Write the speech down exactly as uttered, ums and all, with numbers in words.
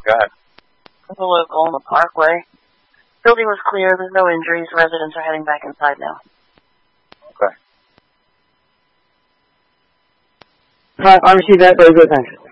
Go ahead. The local on the Parkway. Building was clear. There's no injuries. Residents are heading back inside now. Okay. Alright, I received that. Very good, thanks.